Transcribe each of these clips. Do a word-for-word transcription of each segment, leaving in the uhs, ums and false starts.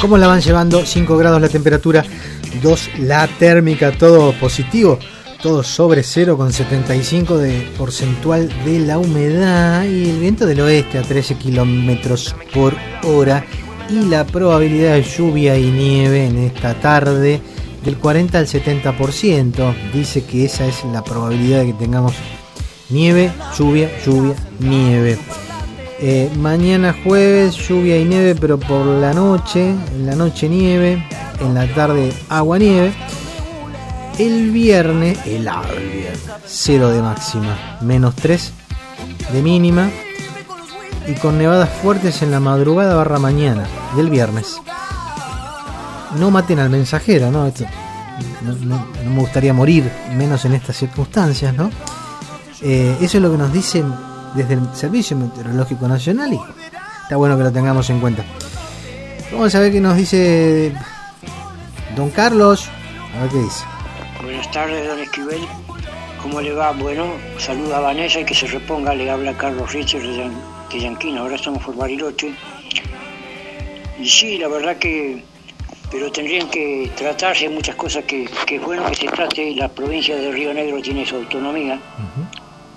¿Cómo la van llevando? cinco grados la temperatura, dos la térmica, todo positivo, todo sobre cero con setenta y cinco de porcentual de la humedad y el viento del oeste a trece kilómetros por hora y la probabilidad de lluvia y nieve en esta tarde del cuarenta al setenta por ciento. Dice que esa es la probabilidad de que tengamos nieve, lluvia, lluvia, nieve. Eh, mañana jueves lluvia y nieve, pero por la noche, en la noche nieve, en la tarde agua nieve. El viernes, helado el viernes, cero de máxima, menos tres de mínima y con nevadas fuertes en la madrugada barra mañana del viernes. No maten al mensajero, ¿no? Esto, no, no, no me gustaría morir, menos en estas circunstancias, ¿no? Eh, eso es lo que nos dicen desde el Servicio Meteorológico Nacional y está bueno que lo tengamos en cuenta. Vamos a ver qué nos dice don Carlos. A ver qué dice. Buenas tardes, don Esquivel. ¿Cómo le va? Bueno, saluda a Vanessa y que se reponga. Le habla Carlos Richard de, Yan- de Yanquina. Ahora estamos por Bariloche. Y sí, la verdad que... Pero tendrían que tratarse muchas cosas que, que es bueno que se trate. La provincia de Río Negro tiene su autonomía. Uh-huh.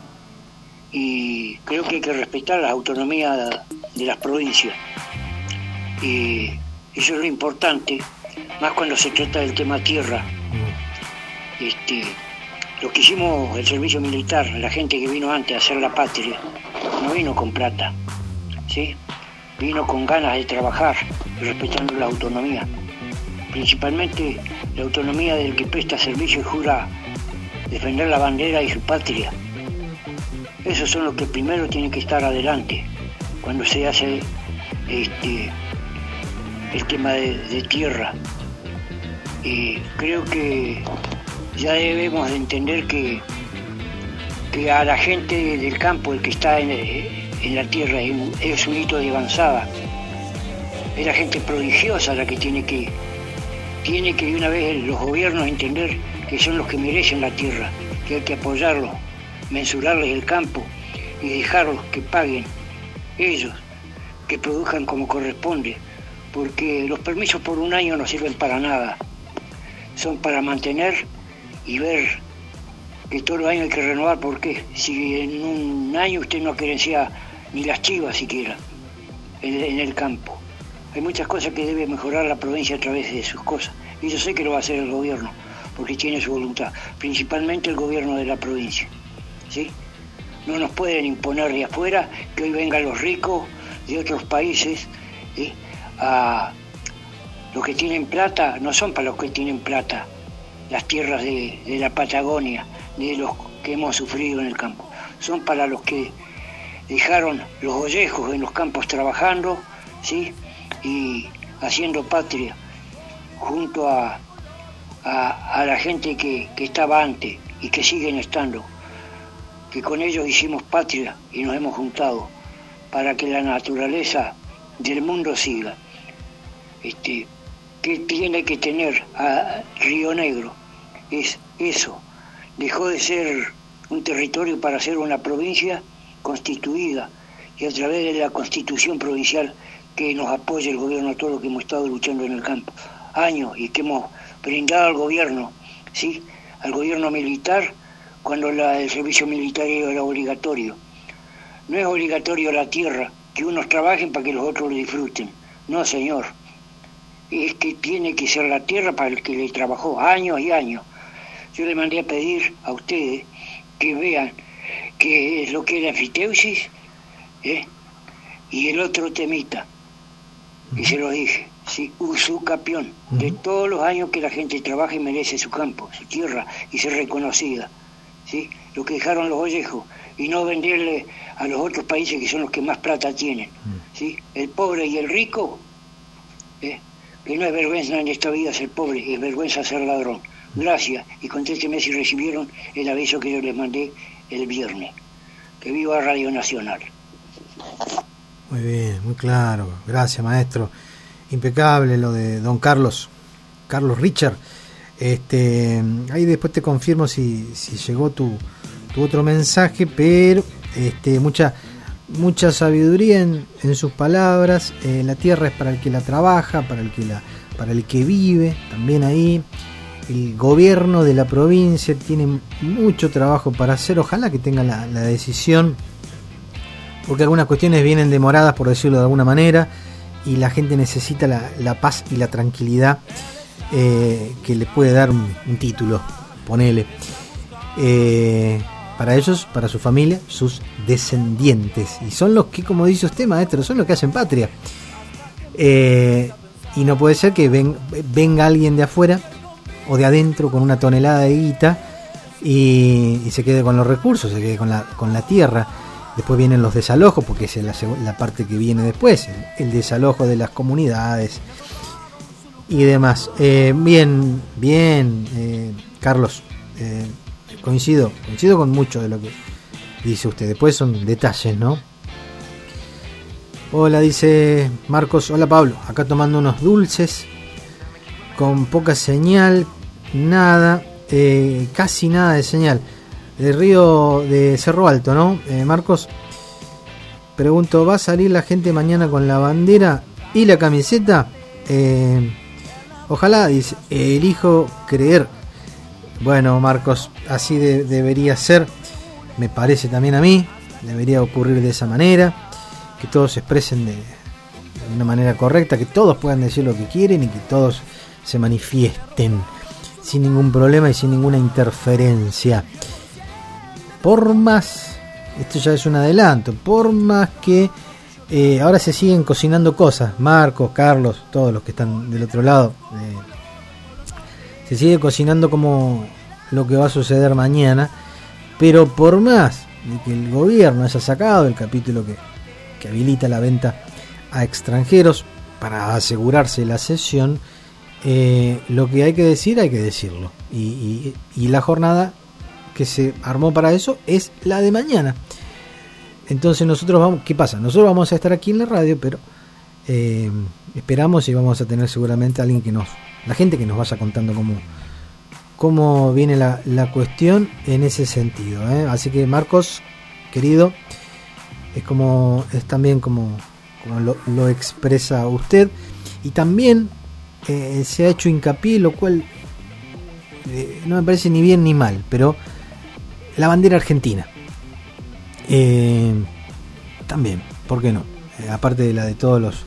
Y creo que hay que respetar la autonomía de las provincias. Y eso es lo importante, más cuando se trata del tema tierra. Este, lo que hicimos el servicio militar, la gente que vino antes a hacer la patria, no vino con plata, ¿sí? Vino con ganas de trabajar, respetando la autonomía. Principalmente la autonomía del que presta servicio y jura defender la bandera y su patria. Esos son los que primero tienen que estar adelante cuando se hace este, el tema de, de tierra. Y creo que ya debemos de entender que, que a la gente del campo, el que está en, en la tierra, es un hito de avanzada. Es la gente prodigiosa la que tiene que, tiene que de una vez los gobiernos entender que son los que merecen la tierra, que hay que apoyarlos, mensurarles el campo y dejarlos que paguen ellos, que produzcan como corresponde, porque los permisos por un año no sirven para nada, son para mantener y ver que todos los años hay que renovar. Porque si en un año usted no querencia ni las chivas siquiera en, en el campo, hay muchas cosas que debe mejorar la provincia a través de sus cosas, y yo sé que lo va a hacer el gobierno porque tiene su voluntad, principalmente el gobierno de la provincia, ¿sí? No nos pueden imponer de afuera que hoy vengan los ricos de otros países, ¿sí? A los que tienen plata. No son para los que tienen plata las tierras de, de la Patagonia, de los que hemos sufrido en el campo. Son para los que dejaron los ollejos en los campos trabajando, ¿sí? Y haciendo patria junto a A, a la gente que, que estaba antes y que siguen estando, que con ellos hicimos patria y nos hemos juntado para que la naturaleza del mundo siga. Este, ¿qué tiene que tener a Río Negro? Es eso, dejó de ser un territorio para ser una provincia constituida, y a través de la constitución provincial que nos apoya el gobierno a todo lo que hemos estado luchando en el campo años y que hemos brindado al gobierno, ¿sí? Al gobierno militar, cuando la, el servicio militar era obligatorio. No es obligatorio la tierra, que unos trabajen para que los otros lo disfruten. No, señor. Es que tiene que ser la tierra para el que le trabajó años y años. Yo le mandé a pedir a ustedes que vean qué es lo que es la enfiteusis, ¿eh? Y el otro temita. Y se lo dije. Sí, usucapión, uh-huh. De todos los años que la gente trabaja y merece su campo, su tierra, y ser reconocida, ¿sí? Lo que dejaron los ollejos, y no venderle a los otros países que son los que más plata tienen, ¿sí? El pobre y el rico, ¿eh? Que no es vergüenza en esta vida ser pobre, es vergüenza ser ladrón. Gracias, y contésteme si recibieron el aviso que yo les mandé el viernes. Que viva Radio Nacional. Muy bien, muy claro, gracias, maestro. Impecable lo de don Carlos, Carlos Richard. Este, ahí después te confirmo si, si llegó tu, tu otro mensaje, pero este, mucha, mucha sabiduría en, en sus palabras. Eh, la tierra es para el que la trabaja, para el que la, para el que vive, también ahí. El gobierno de la provincia tiene mucho trabajo para hacer, ojalá que tenga la, la decisión, porque algunas cuestiones vienen demoradas, por decirlo de alguna manera, y la gente necesita la, la paz y la tranquilidad eh, que le puede dar un, un título, ponele. Eh, para ellos, para su familia, sus descendientes, y son los que, como dice usted, maestro, son los que hacen patria. Eh, y no puede ser que ven, venga alguien de afuera o de adentro con una tonelada de guita y, y se quede con los recursos, se quede con la, con la tierra. Después vienen los desalojos, porque es la, la parte que viene después, el, el desalojo de las comunidades y demás. Eh, bien, bien, eh, Carlos, eh, coincido, coincido con mucho de lo que dice usted. Después son detalles, ¿no? Hola, dice Marcos. Hola, Pablo. Acá tomando unos dulces con poca señal, nada, eh, casi nada de señal. De Río de Cerro Alto, ¿no? Eh, Marcos, pregunto, ¿va a salir la gente mañana con la bandera y la camiseta? Eh, ojalá, dice, elijo creer. Bueno, Marcos, así de, debería ser, me parece también a mí, debería ocurrir de esa manera, que todos se expresen de, de una manera correcta, que todos puedan decir lo que quieren y que todos se manifiesten sin ningún problema y sin ninguna interferencia. Por más, esto ya es un adelanto, por más que eh, ahora se siguen cocinando cosas, Marcos, Carlos, todos los que están del otro lado, eh, se sigue cocinando como lo que va a suceder mañana, pero por más de que el gobierno haya sacado el capítulo que, que habilita la venta a extranjeros para asegurarse la cesión, eh, lo que hay que decir hay que decirlo, y, y, y la jornada que se armó para eso es la de mañana. Entonces nosotros vamos, ¿qué pasa? Nosotros vamos a estar aquí en la radio, pero eh, esperamos y vamos a tener seguramente a alguien que nos, la gente que nos vaya contando cómo, cómo viene la, la cuestión en ese sentido, ¿eh? Así que Marcos, querido, es como es también como, como lo, lo expresa usted, y también eh, se ha hecho hincapié, lo cual eh, no me parece ni bien ni mal, pero la bandera argentina, eh, también, ¿por qué no? Eh, aparte de la de todos los,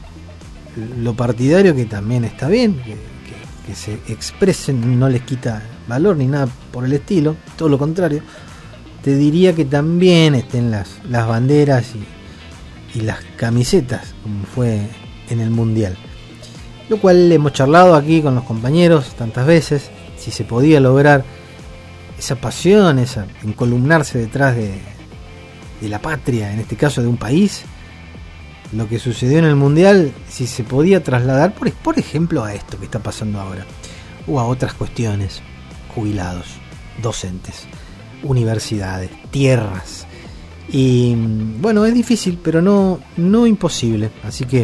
lo partidario, que también está bien, que, que, que se expresen, no les quita valor ni nada por el estilo, todo lo contrario. Te diría que también estén las, las banderas y, y las camisetas, como fue en el Mundial. Lo cual hemos charlado aquí con los compañeros tantas veces, si se podía lograr esa pasión, esa encolumnarse detrás de, de la patria, en este caso de un país, lo que sucedió en el Mundial, si se podía trasladar, por, por ejemplo, a esto que está pasando ahora, o a otras cuestiones, jubilados, docentes, universidades, tierras, y bueno, es difícil, pero no, no imposible, así que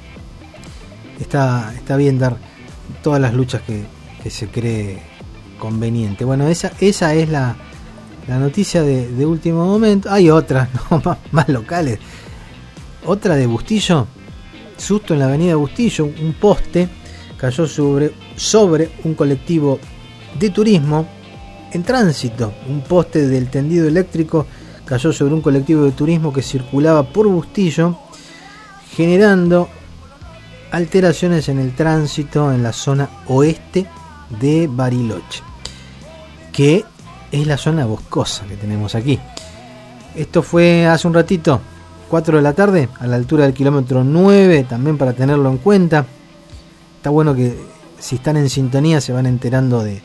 está, está bien dar todas las luchas que, que se cree conveniente. Bueno, esa, esa es la, la noticia de, de último momento. Hay otras, ¿no? más, más locales. Otra de Bustillo, susto en la avenida Bustillo, un poste cayó sobre, sobre un colectivo de turismo en tránsito. Un poste del tendido eléctrico cayó sobre un colectivo de turismo que circulaba por Bustillo, generando alteraciones en el tránsito en la zona oeste de Bariloche, que es la zona boscosa que tenemos aquí. Esto fue hace un ratito, cuatro de la tarde, a la altura del kilómetro nueve, también para tenerlo en cuenta. Está bueno que si están en sintonía se van enterando de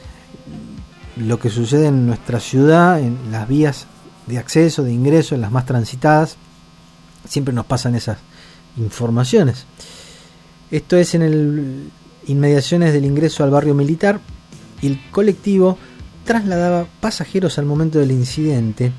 lo que sucede en nuestra ciudad, en las vías de acceso, de ingreso, en las más transitadas. Siempre nos pasan esas informaciones. Esto es en el inmediaciones del ingreso al barrio militar, y el colectivo trasladaba pasajeros al momento del incidente.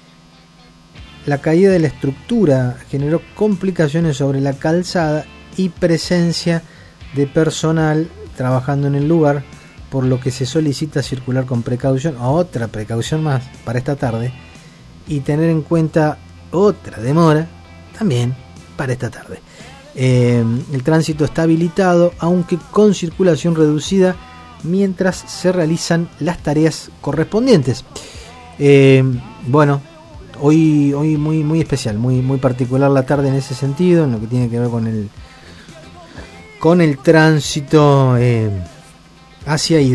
La caída de la estructura generó complicaciones sobre la calzada y presencia de personal trabajando en el lugar, por lo que se solicita circular con precaución, otra precaución más para esta tarde, y tener en cuenta otra demora también para esta tarde. Eh, el tránsito está habilitado, aunque con circulación reducida, mientras se realizan las tareas correspondientes. Eh, bueno, hoy hoy muy muy especial, muy muy particular la tarde en ese sentido, en lo que tiene que ver con el con el tránsito eh, hacia y